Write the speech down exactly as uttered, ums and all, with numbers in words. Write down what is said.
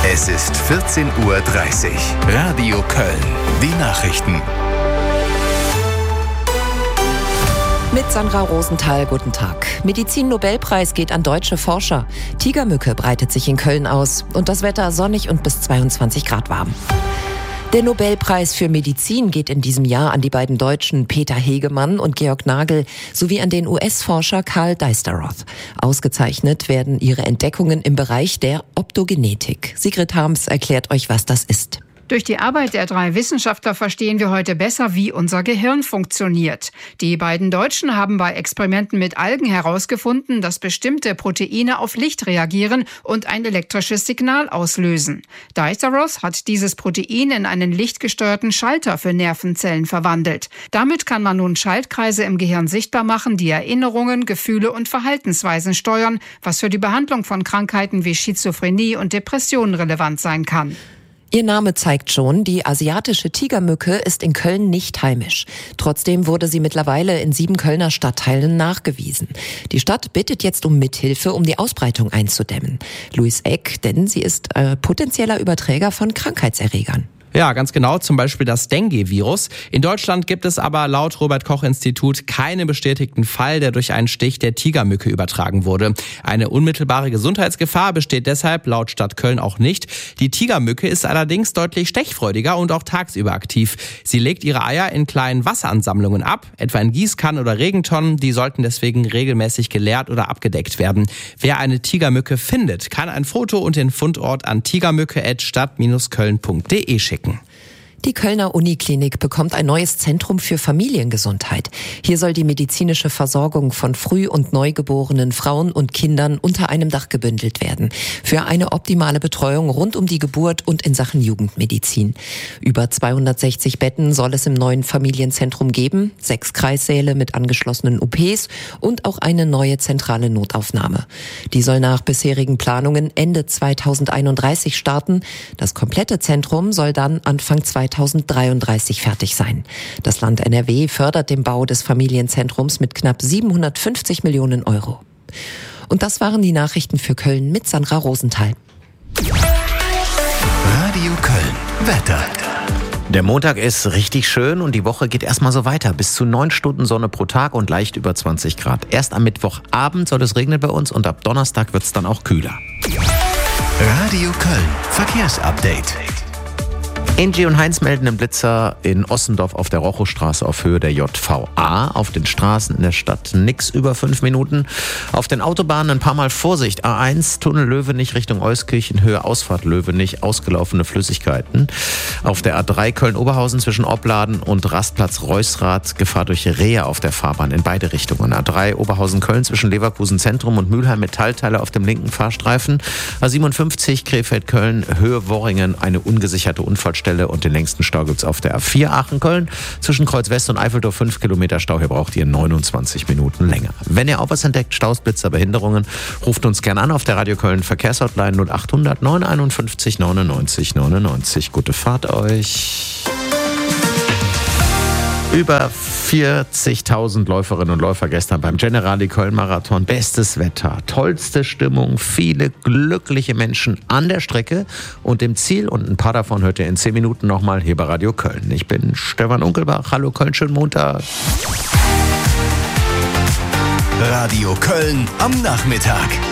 Es ist vierzehn Uhr dreißig. Radio Köln. Die Nachrichten. Mit Sandra Rosenthal, guten Tag. Medizin-Nobelpreis geht an deutsche Forscher. Tigermücke breitet sich in Köln aus. Und das Wetter sonnig und bis zweiundzwanzig Grad warm. Der Nobelpreis für Medizin geht in diesem Jahr an die beiden Deutschen Peter Hegemann und Georg Nagel sowie an den U S-Forscher Karl Dijsselroth. Ausgezeichnet werden ihre Entdeckungen im Bereich der Optogenetik. Sigrid Harms erklärt euch, was das ist. Durch die Arbeit der drei Wissenschaftler verstehen wir heute besser, wie unser Gehirn funktioniert. Die beiden Deutschen haben bei Experimenten mit Algen herausgefunden, dass bestimmte Proteine auf Licht reagieren und ein elektrisches Signal auslösen. Dijsselroth hat dieses Protein in einen lichtgesteuerten Schalter für Nervenzellen verwandelt. Damit kann man nun Schaltkreise im Gehirn sichtbar machen, die Erinnerungen, Gefühle und Verhaltensweisen steuern, was für die Behandlung von Krankheiten wie Schizophrenie und Depressionen relevant sein kann. Ihr Name zeigt schon, die asiatische Tigermücke ist in Köln nicht heimisch. Trotzdem wurde sie mittlerweile in sieben Kölner Stadtteilen nachgewiesen. Die Stadt bittet jetzt um Mithilfe, um die Ausbreitung einzudämmen. Luis Eck, denn sie ist äh, potenzieller Überträger von Krankheitserregern. Ja, ganz genau, zum Beispiel das Dengue-Virus. In Deutschland gibt es aber laut Robert-Koch-Institut keinen bestätigten Fall, der durch einen Stich der Tigermücke übertragen wurde. Eine unmittelbare Gesundheitsgefahr besteht deshalb laut Stadt Köln auch nicht. Die Tigermücke ist allerdings deutlich stechfreudiger und auch tagsüber aktiv. Sie legt ihre Eier in kleinen Wasseransammlungen ab, etwa in Gießkannen oder Regentonnen. Die sollten deswegen regelmäßig geleert oder abgedeckt werden. Wer eine Tigermücke findet, kann ein Foto und den Fundort an tigermücke at stadt Bindestrich köln punkt de schicken. Die Kölner Uniklinik bekommt ein neues Zentrum für Familiengesundheit. Hier soll die medizinische Versorgung von früh- und neugeborenen Frauen und Kindern unter einem Dach gebündelt werden. Für eine optimale Betreuung rund um die Geburt und in Sachen Jugendmedizin. Über zweihundertsechzig Betten soll es im neuen Familienzentrum geben, sechs Kreissäle mit angeschlossenen O Ps und auch eine neue zentrale Notaufnahme. Die soll nach bisherigen Planungen Ende zweitausendeinunddreißig starten. Das komplette Zentrum soll dann Anfang zweitausenddreiunddreißig fertig sein. Das Land N R W fördert den Bau des Familienzentrums mit knapp siebenhundertfünfzig Millionen Euro. Und das waren die Nachrichten für Köln mit Sandra Rosenthal. Radio Köln. Wetter. Der Montag ist richtig schön und die Woche geht erstmal so weiter. Bis zu neun Stunden Sonne pro Tag und leicht über zwanzig Grad. Erst am Mittwochabend soll es regnen bei uns und ab Donnerstag wird es dann auch kühler. Radio Köln. Verkehrsupdate. Angie und Heinz melden einen Blitzer in Ossendorf auf der Rochostraße auf Höhe der J V A. Auf den Straßen in der Stadt nix über fünf Minuten. Auf den Autobahnen ein paar Mal Vorsicht. A eins, Tunnel Löwenich Richtung Euskirchen, Höhe Ausfahrt Löwenich, ausgelaufene Flüssigkeiten. Auf der A drei Köln-Oberhausen zwischen Opladen und Rastplatz Reusrath, Gefahr durch Rehe auf der Fahrbahn in beide Richtungen. A drei Oberhausen-Köln zwischen Leverkusen Zentrum und Mülheim Metallteile auf dem linken Fahrstreifen. A siebenundfünfzig Krefeld-Köln, Höhe Worringen, eine ungesicherte Unfallstelle. Und den längsten Stau gibt's auf der A vier Aachen-Köln. Zwischen Kreuz West und Eifeldorf fünf Kilometer Stau. Hier braucht ihr neunundzwanzig Minuten länger. Wenn ihr auch was entdeckt, Staus, Blitzer, Behinderungen, ruft uns gerne an auf der Radio Köln Verkehrshotline null acht hundert neunundeinundfünfzig neunundneunzig neunundneunzig. Gute Fahrt euch. Über vierzigtausend Läuferinnen und Läufer gestern beim Generali Köln Marathon. Bestes Wetter, tollste Stimmung, viele glückliche Menschen an der Strecke und im Ziel. Und ein paar davon hört ihr in zehn Minuten nochmal hier bei Radio Köln. Ich bin Stefan Unkelbach. Hallo Köln, schönen Montag. Radio Köln am Nachmittag.